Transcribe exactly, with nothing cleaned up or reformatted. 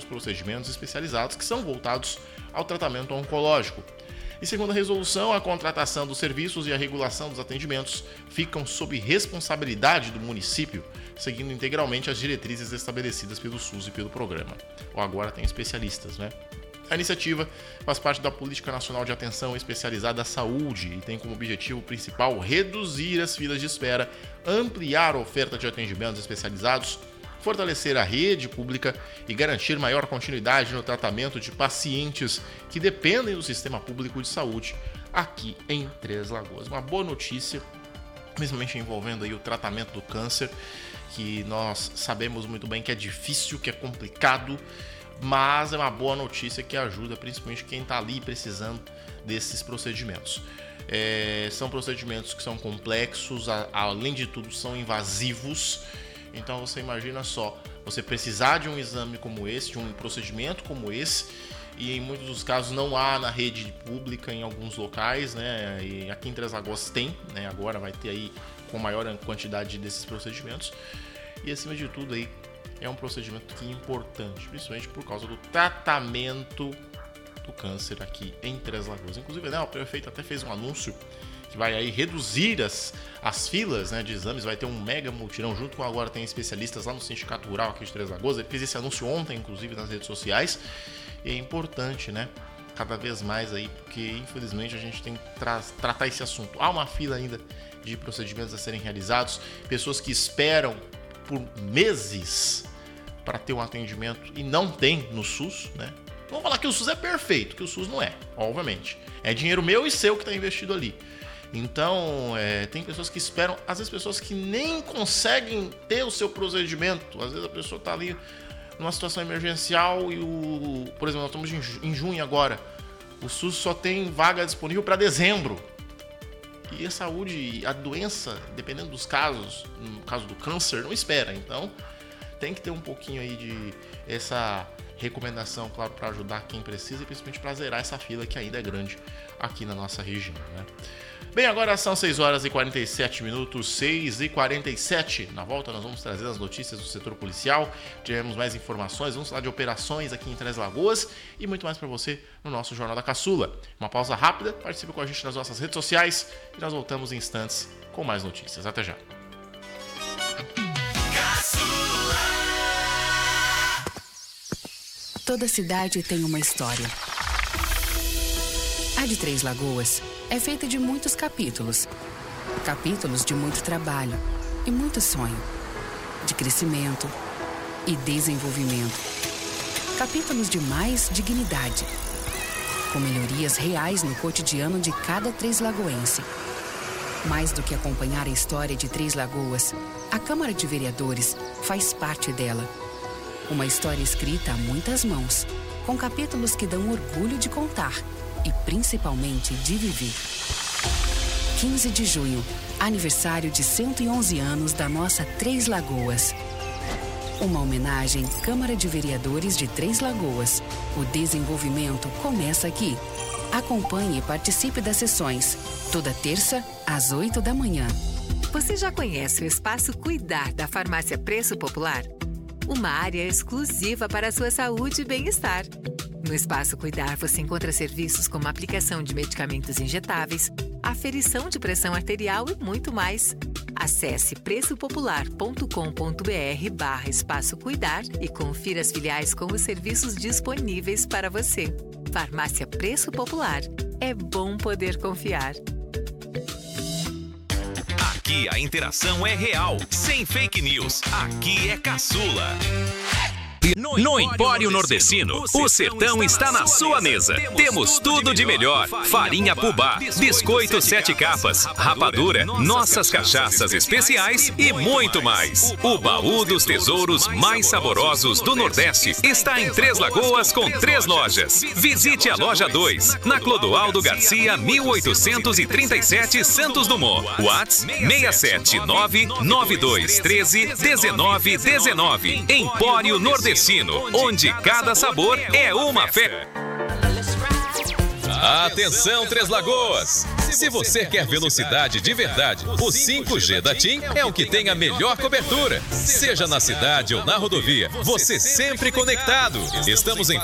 procedimentos especializados que são voltados ao tratamento oncológico. E segundo a resolução, a contratação dos serviços e a regulação dos atendimentos ficam sob responsabilidade do município, seguindo integralmente as diretrizes estabelecidas pelo SUS e pelo programa. Ou agora tem especialistas, né? A iniciativa faz parte da Política Nacional de Atenção Especializada à Saúde e tem como objetivo principal reduzir as filas de espera, ampliar a oferta de atendimentos especializados, fortalecer a rede pública e garantir maior continuidade no tratamento de pacientes que dependem do sistema público de saúde aqui em Três Lagoas. Uma boa notícia, principalmente envolvendo aí o tratamento do câncer, que nós sabemos muito bem que é difícil, que é complicado, mas é uma boa notícia que ajuda principalmente quem está ali precisando desses procedimentos. É, são procedimentos que são complexos, a, além de tudo são invasivos. Então você imagina só, você precisar de um exame como esse, de um procedimento como esse, e em muitos dos casos não há na rede pública em alguns locais, né? E aqui em Três Lagoas tem, né? Agora vai ter aí com maior quantidade desses procedimentos. E acima de tudo aí é um procedimento que é importante, principalmente por causa do tratamento do câncer aqui em Três Lagoas. Inclusive, né, o prefeito até fez um anúncio que vai aí reduzir as, as filas, né, de exames, vai ter um mega mutirão, junto com agora tem especialistas lá no Sindicato Rural aqui de Três Lagoas. Ele fez esse anúncio ontem, inclusive, nas redes sociais, e é importante, né, cada vez mais aí, porque infelizmente a gente tem que tra- tratar esse assunto. Há uma fila ainda de procedimentos a serem realizados, pessoas que esperam por meses para ter um atendimento e não tem no SUS, né? Não vou falar que o SUS é perfeito, que o SUS não é, obviamente. É dinheiro meu e seu que está investido ali. Então, é, tem pessoas que esperam, às vezes pessoas que nem conseguem ter o seu procedimento. Às vezes a pessoa está ali numa situação emergencial e o, por exemplo, nós estamos em junho agora, o SUS só tem vaga disponível para dezembro. E a saúde, a doença, dependendo dos casos, no caso do câncer, não espera. Então, tem que ter um pouquinho aí de essa recomendação, claro, para ajudar quem precisa e principalmente para zerar essa fila que ainda é grande aqui na nossa região, né? Bem, agora são seis horas e quarenta e sete minutos, seis e quarenta e sete. Na volta nós vamos trazer as notícias do setor policial, tivemos mais informações, vamos falar de operações aqui em Três Lagoas e muito mais para você no nosso Jornal da Caçula. Uma pausa rápida, participe com a gente nas nossas redes sociais e nós voltamos em instantes com mais notícias. Até já. Toda cidade tem uma história. A de Três Lagoas é feita de muitos capítulos. Capítulos de muito trabalho e muito sonho. De crescimento e desenvolvimento. Capítulos de mais dignidade. Com melhorias reais no cotidiano de cada Três Lagoense. Mais do que acompanhar a história de Três Lagoas, a Câmara de Vereadores faz parte dela. Uma história escrita a muitas mãos, com capítulos que dão orgulho de contar e principalmente de viver. quinze de junho, aniversário de cento e onze anos da nossa Três Lagoas. Uma homenagem Câmara de Vereadores de Três Lagoas. O desenvolvimento começa aqui. Acompanhe e participe das sessões, toda terça às oito da manhã. Você já conhece o Espaço Cuidar da Farmácia Preço Popular? Uma área exclusiva para a sua saúde e bem-estar. No Espaço Cuidar você encontra serviços como aplicação de medicamentos injetáveis, aferição de pressão arterial e muito mais. Acesse preçopopular.com.br barra Espaço Cuidar e confira as filiais com os serviços disponíveis para você. Farmácia Preço Popular. É bom poder confiar. Aqui a interação é real, sem fake news. Aqui é Caçula. No Empório Nordestino, o sertão está na sua mesa. Temos tudo de melhor: farinha Pubá, biscoito sete capas, rapadura, nossas cachaças especiais e muito mais. O baú dos tesouros mais saborosos do Nordeste está em Três Lagoas com três lojas. Visite a loja dois, na Clodoaldo Garcia, mil oitocentos e trinta e sete, Santos Dumont. WhatsApp seis sete nove nove dois um três um nove um nove. Empório Nordestino, onde cada sabor é uma festa. Atenção, Três Lagoas! Se você quer velocidade de verdade, o cinco G da TIM é o que tem a melhor cobertura. Seja na cidade ou na rodovia, você sempre conectado. Estamos em